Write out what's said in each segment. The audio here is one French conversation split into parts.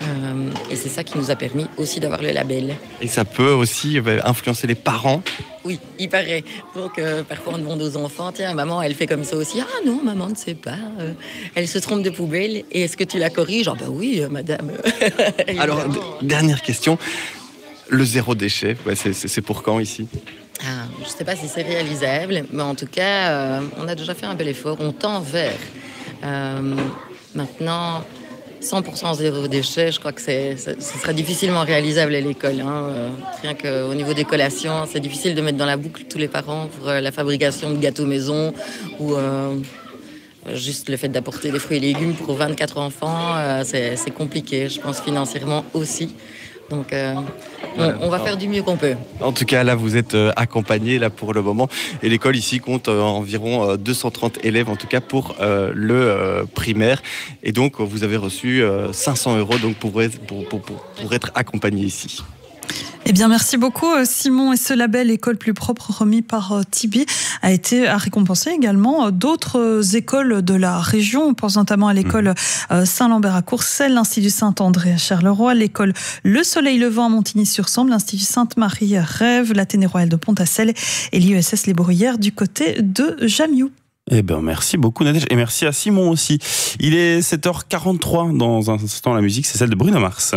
Et c'est ça qui nous a permis aussi d'avoir le label. Et ça peut aussi influencer les parents. Oui, il paraît. Donc parfois on demande aux enfants, tiens, maman, elle fait comme ça aussi. Ah non, maman ne sait pas. Elle se trompe de poubelle. Et est-ce que tu la corriges? Ben oui, madame. Alors, dernière question. Le zéro déchet, c'est pour quand ici? Je ne sais pas si c'est réalisable, mais en tout cas, on a déjà fait un bel effort. On tend vers. Maintenant, 100% zéro déchet, je crois que ce sera difficilement réalisable à l'école. Rien qu'au niveau des collations, c'est difficile de mettre dans la boucle tous les parents pour la fabrication de gâteaux maison ou juste le fait d'apporter des fruits et légumes pour 24 enfants. C'est compliqué, je pense, financièrement aussi. Donc, on va faire du mieux qu'on peut. En tout cas, là, vous êtes accompagnés là, pour le moment. Et l'école ici compte environ 230 élèves, en tout cas pour le primaire. Et donc, vous avez reçu 500 € donc, pour être accompagné ici. Eh bien, merci beaucoup Simon. Et ce label École plus propre remis par Tibi a récompensé également d'autres écoles de la région. On pense notamment à l'école Saint-Lambert à Courcelles, l'Institut Saint-André à Charleroi, l'école Le Soleil Levant à Montigny-sur-Sambre, l'Institut Sainte-Marie à Rèves, l'Athénée Royal de Pont-à-Celle et l'IESS Les Bruyères du côté de Jamiou. Eh bien, merci beaucoup Nadège et merci à Simon aussi. Il est 7h43. Dans un instant, la musique, c'est celle de Bruno Mars.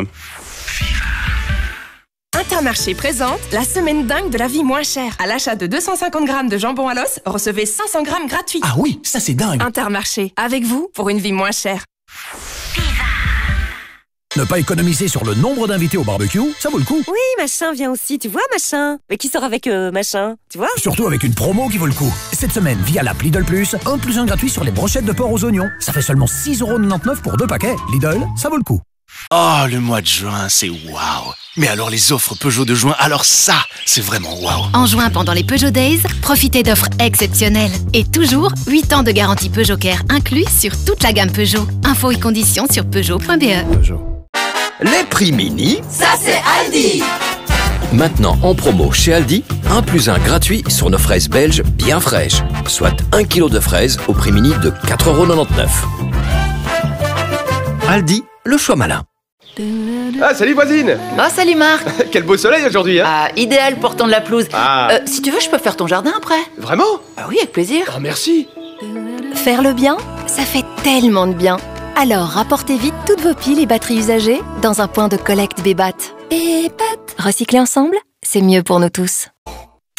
Intermarché présente la semaine dingue de la vie moins chère. À l'achat de 250 grammes de jambon à l'os, recevez 500 grammes gratuits. Ah oui, ça c'est dingue. Intermarché, avec vous pour une vie moins chère. Ne pas économiser sur le nombre d'invités au barbecue, ça vaut le coup. Oui, machin vient aussi, tu vois, machin. Mais qui sort avec machin, tu vois? Surtout avec une promo qui vaut le coup. Cette semaine, via l'app Lidl Plus, 1 + 1 gratuit sur les brochettes de porc aux oignons. Ça fait seulement 6,99 € pour 2 paquets. Lidl, ça vaut le coup. Oh, le mois de juin, c'est waouh! Mais alors les offres Peugeot de juin, alors ça, c'est vraiment waouh! En juin, pendant les Peugeot Days, profitez d'offres exceptionnelles. Et toujours, 8 ans de garantie Peugeot Care inclus sur toute la gamme Peugeot. Infos et conditions sur Peugeot.be. Les prix mini, ça c'est Aldi! Maintenant en promo chez Aldi, 1 + 1 gratuit sur nos fraises belges bien fraîches. Soit 1 kg de fraises au prix mini de 4,99 €. Aldi, le choix malin. Ah, salut voisine! Oh, salut Marc! Quel beau soleil aujourd'hui, hein? Ah, idéal pour tendre la pelouse. Si tu veux, je peux faire ton jardin après. Vraiment? Ah oui, avec plaisir. Oh, merci! Faire le bien, ça fait tellement de bien. Alors, rapportez vite toutes vos piles et batteries usagées dans un point de collecte Bébat. Bébat. Recycler ensemble, c'est mieux pour nous tous.